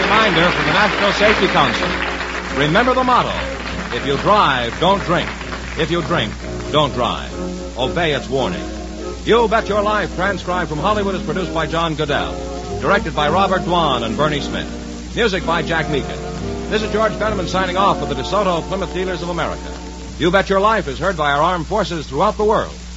reminder from the National Safety Council. Remember the motto: if you drive, don't drink. If you drink, don't drive. Obey its warning. You Bet Your Life, transcribed from Hollywood, is produced by John Goodell. Directed by Robert Dwan and Bernie Smith. Music by Jack Meakin. This is George Fenneman signing off for the DeSoto Plymouth Dealers of America. You Bet Your Life is heard by our armed forces throughout the world.